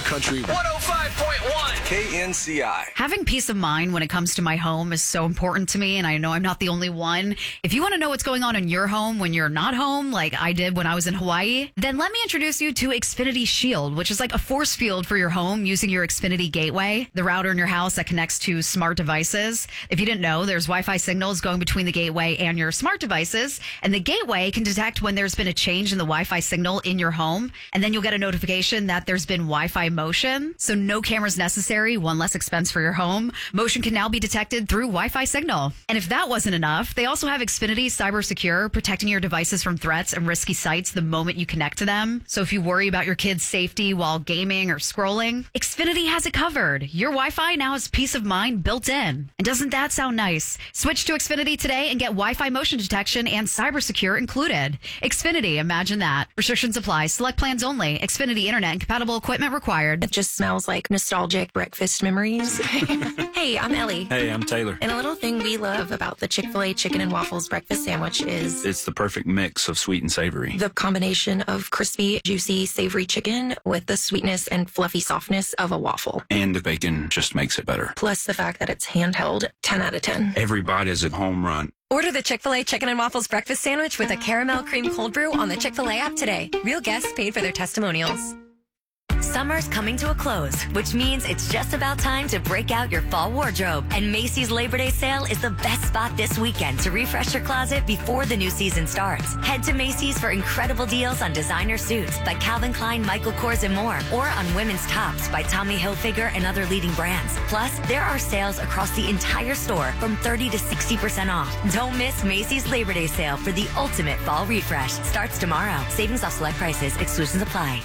Country 105.1 KNCI. Having peace of mind when it comes to my home is so important to me, and I know I'm not the only one. If you want to know what's going on in your home when you're not home, like I did when I was in Hawaii, then let me introduce you to Xfinity Shield, which is like a force field for your home using your Xfinity gateway, the router in your house that connects to smart devices. If you didn't know, there's Wi-Fi signals going between the gateway and your smart devices, and the gateway can detect when there's been a change in the Wi-Fi signal in your home, and then you'll get a notification that there's been Wi-Fi motion. So no cameras necessary, one less expense for your home. Motion can now be detected through Wi-Fi signal. And if that wasn't enough, they also have Xfinity Cyber Secure, protecting your devices from threats and risky sites the moment you connect to them. So if you worry about your kids' safety while gaming or scrolling, Xfinity has it covered. Your Wi-Fi now has peace of mind built in. And doesn't that sound nice? Switch to Xfinity today and get Wi-Fi motion detection and Cyber Secure included. Xfinity, imagine that. Restrictions apply. Select plans only. Xfinity Internet and compatible equipment required. It just smells like nostalgic breakfast memories. Hey, I'm Ellie. Hey, I'm Taylor. And a little thing we love about the Chick-fil-A chicken and waffles breakfast sandwich is It's the perfect mix of sweet and savory. the combination of crispy, juicy, savory chicken with the sweetness and fluffy softness of a waffle. And the bacon just makes it better. Plus the fact that it's handheld, 10 out of 10. Every bite is a home run. Order the Chick-fil-A Chicken and Waffles Breakfast Sandwich with a caramel cream cold brew on the Chick-fil-A app today. Real guests paid for their testimonials. Summer's coming to a close, which means it's just about time to break out your fall wardrobe. And Macy's Labor Day sale is the best spot this weekend to refresh your closet before the new season starts. Head to Macy's for incredible deals on designer suits by Calvin Klein, Michael Kors, and more, or on women's tops by Tommy Hilfiger and other leading brands. Plus, there are sales across the entire store from 30 to 60% off. Don't miss Macy's Labor Day sale for the ultimate fall refresh. Starts tomorrow. Savings off select prices. Exclusions apply.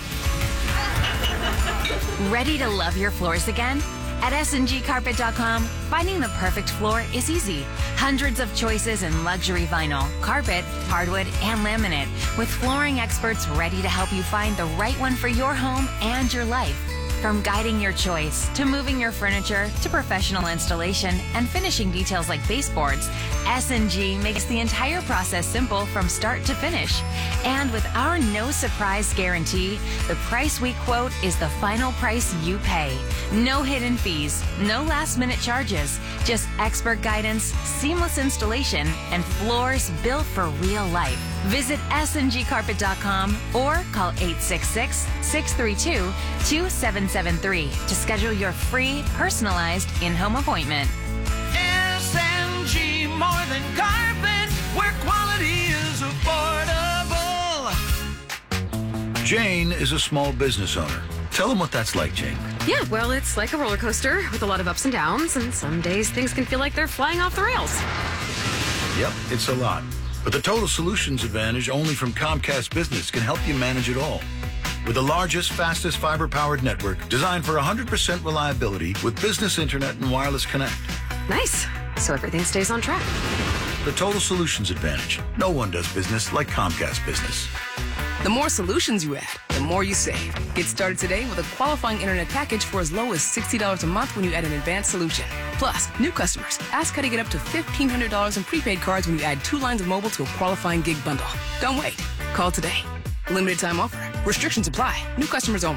Ready to love your floors again? At SNGcarpet.com, finding the perfect floor is easy. Hundreds of choices in luxury vinyl, carpet, hardwood, and laminate, with flooring experts ready to help you find the right one for your home and your life. From guiding your choice, to moving your furniture, to professional installation and finishing details like baseboards, S&G makes the entire process simple from start to finish. And with our no surprise guarantee, the price we quote is the final price you pay. No hidden fees, no last minute charges, just expert guidance, seamless installation, and floors built for real life. Visit SNGcarpet.com or call 866-632-2773 to schedule your free, personalized in-home appointment. SNG, more than carpet, where quality is affordable. Jane is a small business owner. Tell them what that's like, Jane. Yeah, well, it's like a roller coaster with a lot of ups and downs, and some days things can feel like they're flying off the rails. Yep, it's a lot. But the Total Solutions Advantage only from Comcast Business can help you manage it all. With the largest, fastest fiber-powered network designed for 100% reliability with business internet and wireless connect. Nice. So everything stays on track. The Total Solutions Advantage. No one does business like Comcast Business. The more solutions you add, the more you save. Get started today with a qualifying internet package for as low as $60 a month when you add an advanced solution. Plus, new customers, ask how to get up to $1,500 in prepaid cards when you add 2 lines of mobile to a qualifying gig bundle. Don't wait. Call today. Limited time offer. Restrictions apply. New customers only.